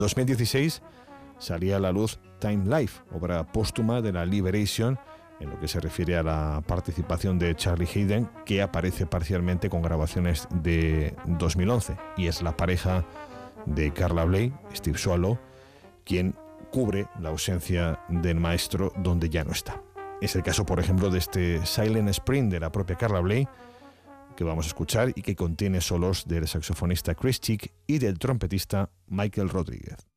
2016 salía a la luz Time Life, obra póstuma de la Liberation, en lo que se refiere a la participación de Charlie Haden, que aparece parcialmente con grabaciones de 2011, y es la pareja de Carla Bley, Steve Swallow, quien cubre la ausencia del maestro donde ya no está. Es el caso, por ejemplo, de este Silent Spring de la propia Carla Bley, que vamos a escuchar y que contiene solos del saxofonista Chris Chick y del trompetista Michael Rodríguez.